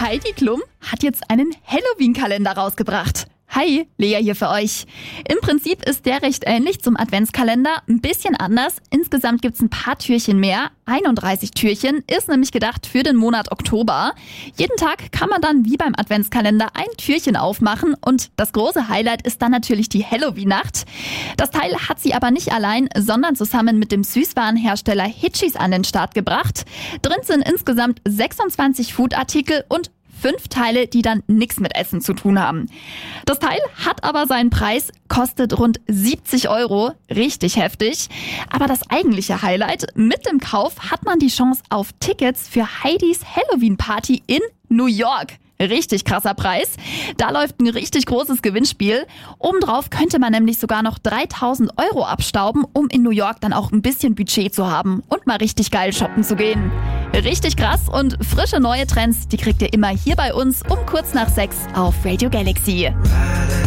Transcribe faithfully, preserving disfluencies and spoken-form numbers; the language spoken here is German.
Heidi Klum hat jetzt einen Halloween-Kalender rausgebracht. Hi, Lea hier für euch. Im Prinzip ist der recht ähnlich zum Adventskalender, ein bisschen anders. Insgesamt gibt's ein paar Türchen mehr. einunddreißig Türchen, ist nämlich gedacht für den Monat Oktober. Jeden Tag kann man dann wie beim Adventskalender ein Türchen aufmachen und das große Highlight ist dann natürlich die Halloween-Nacht. Das Teil hat sie aber nicht allein, sondern zusammen mit dem Süßwarenhersteller Hitchis an den Start gebracht. Drin sind insgesamt sechsundzwanzig Foodartikel und Fünf Teile, die dann nichts mit Essen zu tun haben. Das Teil hat aber seinen Preis, kostet rund siebzig Euro. Richtig heftig. Aber das eigentliche Highlight, mit dem Kauf hat man die Chance auf Tickets für Heidis Halloween-Party in New York. Richtig krasser Preis. Da läuft ein richtig großes Gewinnspiel. Obendrauf könnte man nämlich sogar noch dreitausend Euro abstauben, um in New York dann auch ein bisschen Budget zu haben und mal richtig geil shoppen zu gehen. Richtig krass und frische neue Trends, die kriegt ihr immer hier bei uns um kurz nach sechs auf Radio Galaxy.